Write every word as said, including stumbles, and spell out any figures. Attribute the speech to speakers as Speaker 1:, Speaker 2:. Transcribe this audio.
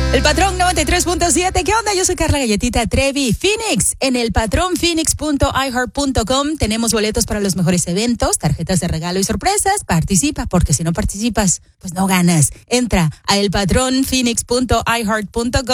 Speaker 1: El Patrón noventa y tres punto siete. ¿Qué onda? Yo soy Carla Galletita Trevi. Phoenix, en el patrón phoenix punto i heart punto com tenemos boletos para los mejores eventos, tarjetas de regalo y sorpresas. Participa, porque si no participas, pues no ganas. Entra a el patrón phoenix punto i heart punto com.